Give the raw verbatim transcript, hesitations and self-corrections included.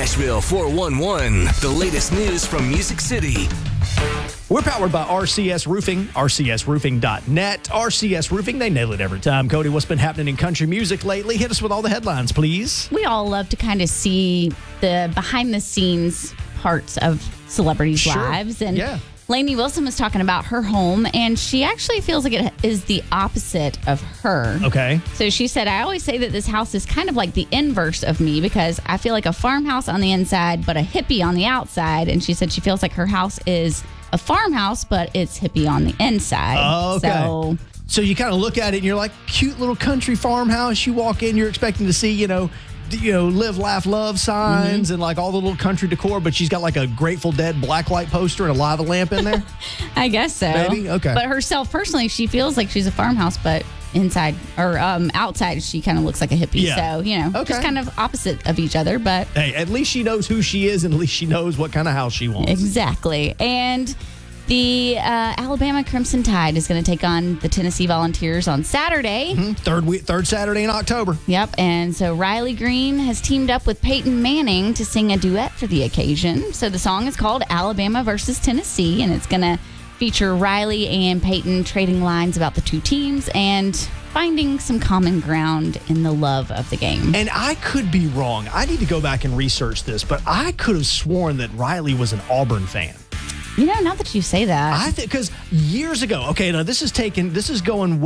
Nashville four one one, the latest news from Music City. We're powered by R C S Roofing, R C S roofing dot net. R C S Roofing, they nail it every time. Cody, what's been happening in country music lately? Hit us with all the headlines, please. We all love to kind of see the behind-the-scenes parts of celebrities' Sure. lives. And Yeah. Lainey Wilson was talking about her home, and she actually feels like it is the opposite of her. Okay. So she said, I always say that this house is kind of like the inverse of me because I feel like a farmhouse on the inside, but a hippie on the outside. And she said she feels like her house is a farmhouse, but it's hippie on the inside. Okay. So So you kind of look at it and you're like, cute little country farmhouse. You walk in, you're expecting to see, you know, d- you know, live, laugh, love signs Mm-hmm. and like all the little country decor, but she's got like a Grateful Dead blacklight poster and a lava lamp in there. I guess so. Maybe? Okay. But herself personally, she feels like she's a farmhouse, but inside or um, outside, she kind of looks like a hippie. Yeah. So, you know, Okay. just kind of opposite of each other, but Hey, at least she knows who she is and at least she knows what kind of house she wants. exactly. And the uh, Alabama Crimson Tide is going to take on the Tennessee Volunteers on Saturday. Third week, third Saturday in October. Yep. And so Riley Green has teamed up with Peyton Manning to sing a duet for the occasion. So the song is called Alabama versus Tennessee, and it's going to feature Riley and Peyton trading lines about the two teams and finding some common ground in the love of the game. And I could be wrong. I need to go back and research this, but I could have sworn that Riley was an Auburn fan. You know, now that you say that. I think because years ago, okay, now this is taken, this is going